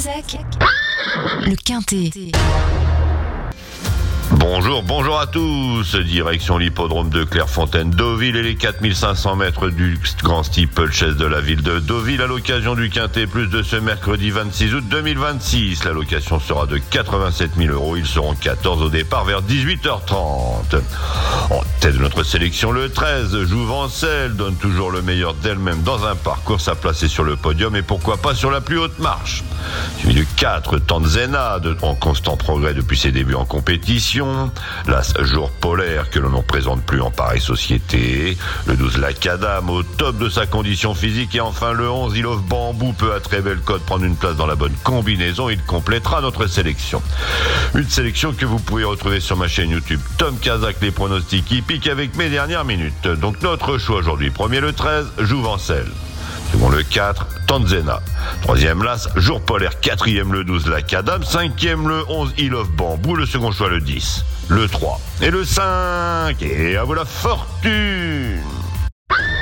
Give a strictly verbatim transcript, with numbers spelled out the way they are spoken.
Kazakh, le Quintet. Bonjour, bonjour à tous. Direction l'hippodrome de Clairefontaine, Deauville et les quatre mille cinq cents mètres du grand steeplechase de la ville de Deauville à l'occasion du Quintet Plus de ce mercredi vingt-six août deux mille vingt-six. La location sera de quatre-vingt-sept mille euros. Ils seront quatorze au départ vers dix-huit heures trente. En tête de notre sélection, le treize, Jouvencel, donne toujours le meilleur d'elle-même dans un parcours. Sa place est sur le podium et pourquoi pas sur la plus haute marche. Suivi du quatre, Tanzena, en constant progrès depuis ses débuts en compétition. L'As Jour Polaire, que l'on ne présente plus en pareille société. Le douze, Lacadam, au top de sa condition physique. Et enfin le onze, Il of Bambou, peut à très belle cote prendre une place dans la bonne combinaison. Il complétera notre sélection. Une sélection que vous pouvez retrouver sur ma chaîne YouTube Tom Kazakh, les pronostics hippiques avec mes dernières minutes. Donc notre choix aujourd'hui, premier le treize, Jouvencel. Second le quatre, Tanzena. Troisième l'As, Jour Polaire. Quatrième le douze, Lacadam. Cinquième le onze, Il of Bambou. Le second choix le dix, le trois et le cinq. Et à vous la fortune!